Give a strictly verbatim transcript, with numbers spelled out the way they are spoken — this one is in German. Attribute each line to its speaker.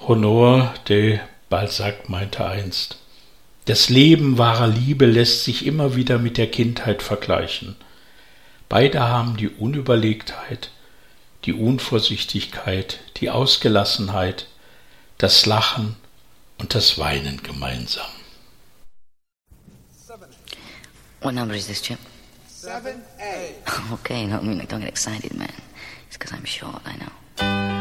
Speaker 1: Honoré de Balzac meinte einst: Das Leben wahrer Liebe lässt sich immer wieder mit der Kindheit vergleichen. Beide haben die Unüberlegtheit, die Unvorsichtigkeit, die Ausgelassenheit, das Lachen und das Weinen gemeinsam.
Speaker 2: What number is this, Chip?
Speaker 3: seven A.
Speaker 2: Okay, no, I mean, don't get excited, man. It's because I'm short, I know.